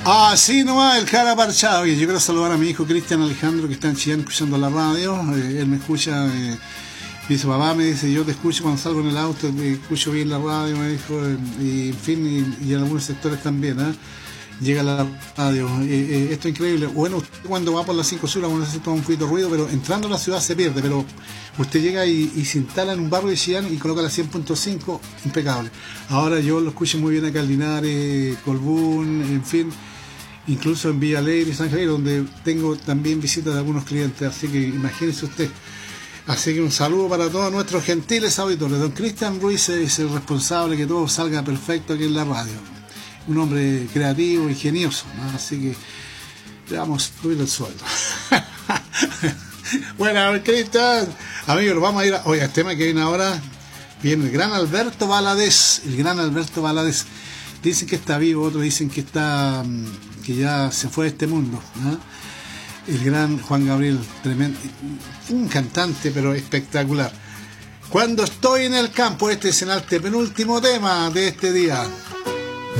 Así nomás, el cara parchado. Oye, yo quiero saludar a mi hijo Cristian Alejandro, que está en Chillán escuchando la radio. Él me escucha, dice, papá, me dice, yo te escucho cuando salgo en el auto, me escucho bien la radio, me dijo, y en fin, y en algunos sectores también, ¿eh? Llega la radio. Esto es increíble. Bueno, usted cuando va por la 5 Sur, cuando se toma un poquito de ruido, pero entrando a la ciudad se pierde, pero usted llega y se instala en un barrio de Chillán y coloca la 100.5, impecable. Ahora yo lo escucho muy bien acá en Linares, Colbún, en fin, incluso en Villa Alegre y San Javier, donde tengo también visitas de algunos clientes, así que imagínese usted. Así que un saludo para todos nuestros gentiles auditores. Don Cristian Ruiz es el responsable que todo salga perfecto aquí en la radio. Un hombre creativo, ingenioso, ¿no? Así que le vamos a subir el sueldo. Bueno, Cristian, amigos, vamos a ir a... Oye, el tema que viene ahora, viene el gran Alberto Valadez. El gran Alberto Valadez. Dicen que está vivo, otros dicen que está, que ya se fue de este mundo, ¿no? El gran Juan Gabriel, tremendo, un cantante pero espectacular. Cuando estoy en el campo, este es el penúltimo tema de este día.